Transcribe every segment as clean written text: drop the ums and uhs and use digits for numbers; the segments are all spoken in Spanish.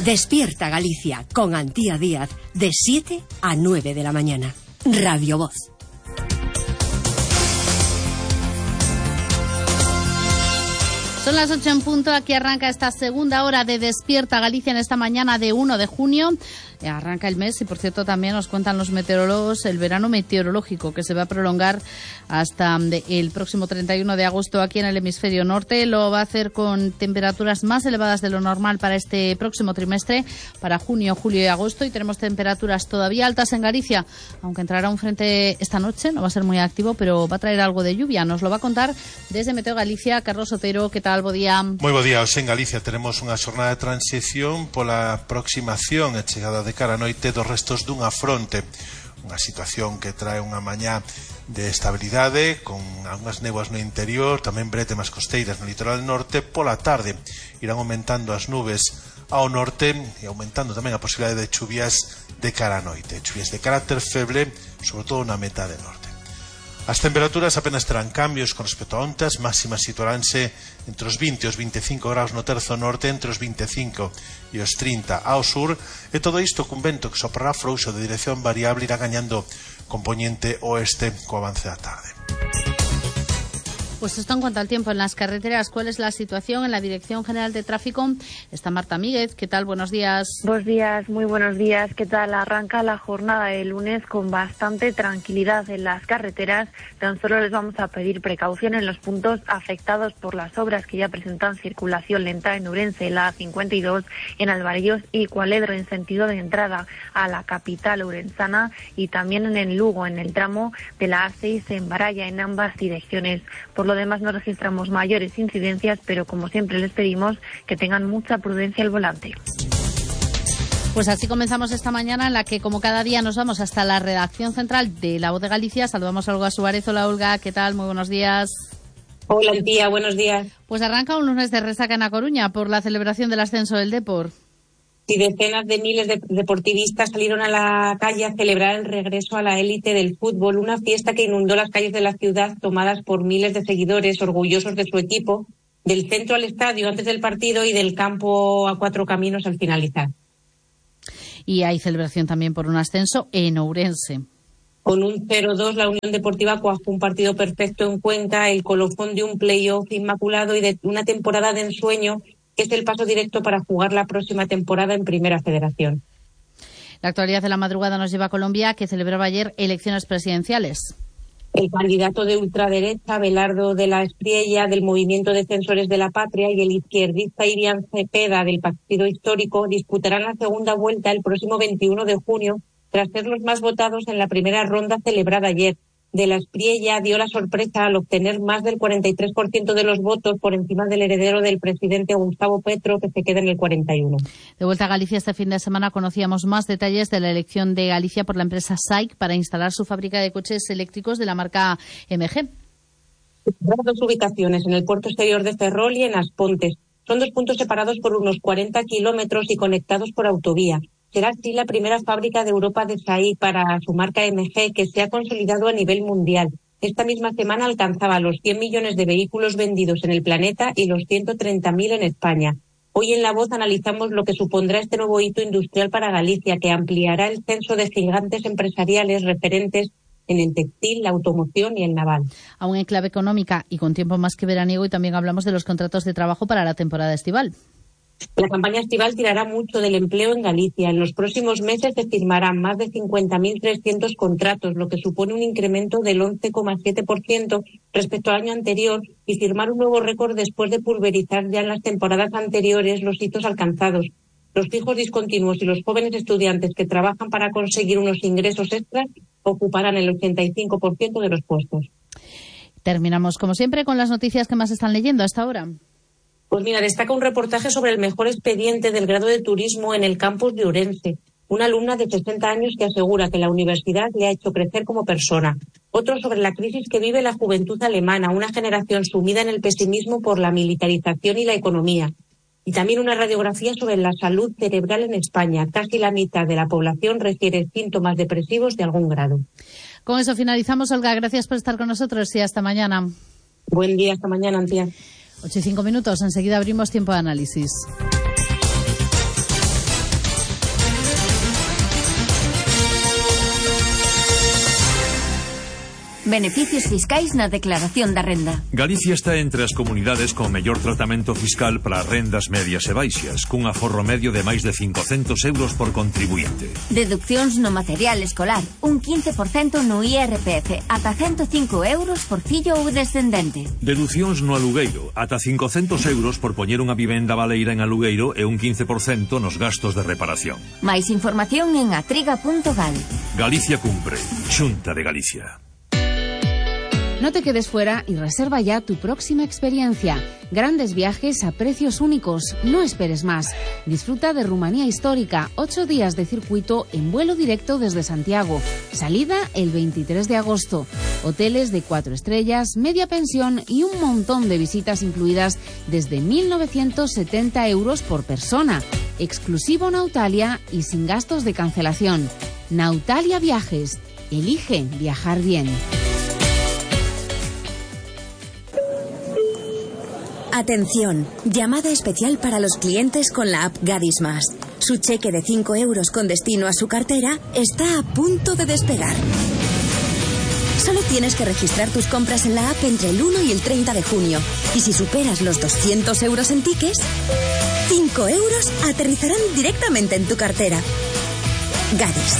Despierta Galicia con Antía Díaz de 7 a 9 de la mañana. Radio Voz. Son las 8 en punto, aquí arranca esta segunda hora de Despierta Galicia en esta mañana de 1 de junio. Arranca el mes y, por cierto, también nos cuentan los meteorólogos el verano meteorológico que se va a prolongar hasta el próximo 31 de agosto aquí en el hemisferio norte. Lo va a hacer con temperaturas más elevadas de lo normal para este próximo trimestre, para junio, julio y agosto. Y tenemos temperaturas todavía altas en Galicia, aunque entrará un frente esta noche, no va a ser muy activo, pero va a traer algo de lluvia. Nos lo va a contar desde Meteo Galicia Carlos Otero. ¿Qué tal? Bo día. Moi bo día. Hoxe en Galicia tenemos unha xornada de transición pola aproximación e chegada de cara a noite dos restos dunha fronte, unha situación que trae unha mañá de estabilidade con algunhas néboas no interior, tamén bretemas costeiras no litoral norte. Pola tarde irán aumentando as nubes ao norte e aumentando tamén a posibilidade de chuvias de cara a noite, chuvias de carácter feble, sobre todo na metade norte. As temperaturas apenas terán cambios con respecto a onte, as máximas situaránse entre os 20 e os 25 graus no terzo norte, entre os 25 e os 30 ao sur, e todo isto cun vento que soprará frouxo de dirección variable, irá gañando componente oeste co avance da tarde. Pues esto en cuanto al tiempo en las carreteras. ¿Cuál es la situación en la Dirección General de Tráfico? Está Marta Míguez. ¿Qué tal? Buenos días. Buenos días, muy buenos días. ¿Qué tal? Arranca la jornada de lunes con bastante tranquilidad en las carreteras. Tan solo les vamos a pedir precaución en los puntos afectados por las obras que ya presentan circulación lenta en Ourense, la A52, en Alvarellos y Cualedro en sentido de entrada a la capital ourensana, y también en el Lugo, en el tramo de la A6 en Baralla, en ambas direcciones. Por lo demás no registramos mayores incidencias, pero como siempre les pedimos que tengan mucha prudencia al volante. Pues así comenzamos esta mañana, en la que, como cada día, nos vamos hasta la redacción central de La Voz de Galicia. Saludamos a Olga Suárez. Hola, Olga, ¿qué tal? Muy buenos días. Hola, tía, buenos días. Pues arranca un lunes de resaca en A Coruña por la celebración del ascenso del Depor. Y decenas de miles de deportivistas salieron a la calle a celebrar el regreso a la élite del fútbol, una fiesta que inundó las calles de la ciudad, tomadas por miles de seguidores orgullosos de su equipo, del centro al estadio antes del partido y del campo a Cuatro Caminos al finalizar. Y hay celebración también por un ascenso en Ourense. Con un 0-2, la Unión Deportiva cuajó un partido perfecto en Cuenca, el colofón de un play-off inmaculado y de una temporada de ensueño, que es el paso directo para jugar la próxima temporada en Primera Federación. La actualidad de la madrugada nos lleva a Colombia, que celebraba ayer elecciones presidenciales. El candidato de ultraderecha, Abelardo de la Espriella, del Movimiento Defensores de la Patria, y el izquierdista Irian Cepeda, del Partido Histórico, disputarán la segunda vuelta el próximo 21 de junio, tras ser los más votados en la primera ronda celebrada ayer. De la Espriella dio la sorpresa al obtener más del 43% de los votos, por encima del heredero del presidente Gustavo Petro, que se queda en el 41%. De vuelta a Galicia, este fin de semana conocíamos más detalles de la elección de Galicia por la empresa SAIC para instalar su fábrica de coches eléctricos de la marca MG. Dos ubicaciones, en el puerto exterior de Ferrol y en Aspontes. Son dos puntos separados por unos 40 kilómetros y conectados por autovía. Será así la primera fábrica de Europa de SAIC para su marca MG, que se ha consolidado a nivel mundial. Esta misma semana alcanzaba los 100 millones de vehículos vendidos en el planeta y los 130.000 en España. Hoy en La Voz analizamos lo que supondrá este nuevo hito industrial para Galicia, que ampliará el censo de gigantes empresariales referentes en el textil, la automoción y el naval. Aún en clave económica y con tiempo más que veraniego, y también hablamos de los contratos de trabajo para la temporada estival. La campaña estival tirará mucho del empleo en Galicia. En los próximos meses se firmarán más de 50.300 contratos, lo que supone un incremento del 11,7% respecto al año anterior, y firmar un nuevo récord después de pulverizar ya en las temporadas anteriores los hitos alcanzados. Los fijos discontinuos y los jóvenes estudiantes que trabajan para conseguir unos ingresos extras ocuparán el 85% de los puestos. Terminamos, como siempre, con las noticias que más están leyendo hasta ahora. Pues mira, destaca un reportaje sobre el mejor expediente del grado de turismo en el campus de Ourense. Una alumna de 60 años que asegura que la universidad le ha hecho crecer como persona. Otro sobre la crisis que vive la juventud alemana, una generación sumida en el pesimismo por la militarización y la economía. Y también una radiografía sobre la salud cerebral en España. Casi la mitad de la población refiere síntomas depresivos de algún grado. Con eso finalizamos, Olga. Gracias por estar con nosotros y hasta mañana. Buen día, hasta mañana, Antía. 8 y 5 minutos, enseguida abrimos tiempo de análisis. Beneficios fiscais na declaración da renda. Galicia está entre as comunidades con mellor tratamento fiscal para rendas medias e baixas, cun aforro medio de máis de 500 euros por contribuinte. Deduccións no material escolar, un 15% no IRPF, ata 105 euros por fillo ou descendente. Deducións no alugueiro, ata 500 euros por poñer unha vivenda baleira en alugueiro e un 15% nos gastos de reparación. Máis información en atriga.gal. Galicia cumpre. Xunta de Galicia. No te quedes fuera y reserva ya tu próxima experiencia. Grandes viajes a precios únicos. No esperes más. Disfruta de Rumanía histórica. 8 días de circuito en vuelo directo desde Santiago. Salida el 23 de agosto. Hoteles de 4 estrellas, media pensión y un montón de visitas incluidas desde 1.970 euros por persona. Exclusivo Nautalia y sin gastos de cancelación. Nautalia Viajes. Elige viajar bien. Atención, llamada especial para los clientes con la app Gadis Más. Su cheque de 5 euros con destino a su cartera está a punto de despegar. Solo tienes que registrar tus compras en la app entre el 1 y el 30 de junio. Y si superas los 200 euros en tickets, 5 euros aterrizarán directamente en tu cartera. Gadis.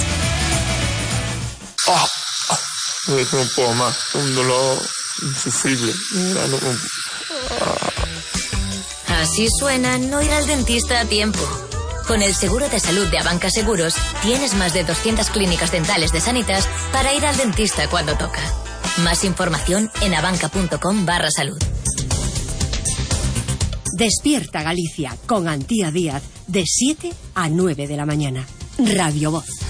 No puedo más, un dolor insufrible. Así suena no ir al dentista a tiempo. Con el seguro de salud de Abanca Seguros, tienes más de 200 clínicas dentales de Sanitas para ir al dentista cuando toca. Más información en abanca.com/salud. Despierta Galicia con Antía Díaz de 7 a 9 de la mañana. Radio Voz.